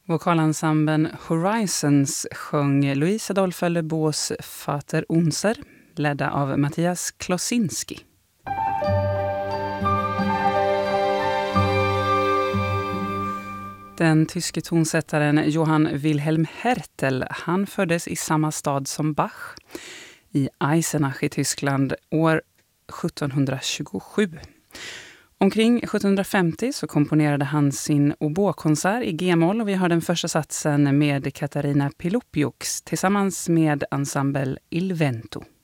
Vokalensemblen Horizons sjöng Louise Adolphe Le Beaux Vater Unser, ledda av Mattias Klosinski. Den tyske tonsättaren Johann Wilhelm Hertel, han föddes i samma stad som Bach, i Eisenach i Tyskland, år 1727. Omkring 1750 så komponerade han sin oboekonsert i G-moll och vi har den första satsen med Katarina Pilopiuk tillsammans med ensemble Il Vento.